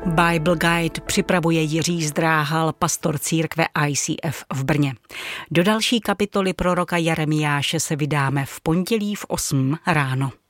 Bible Guide připravuje Jiří Zdráhal, pastor církve ICF v Brně. Do další kapitoly proroka Jeremiáše se vydáme v pondělí v 8 ráno.